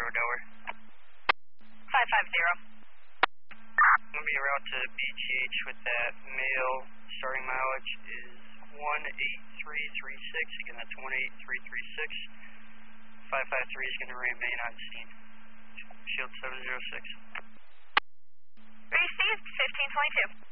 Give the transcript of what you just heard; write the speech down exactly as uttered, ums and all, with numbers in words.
over Delaware. five five zero. I'm going to be en route to B G H with that male. Starting mileage is one eight three three six. Again, that's one eight three three six. five five three is going to remain on scene. Shield seven zero six. Received fifteen twenty-two.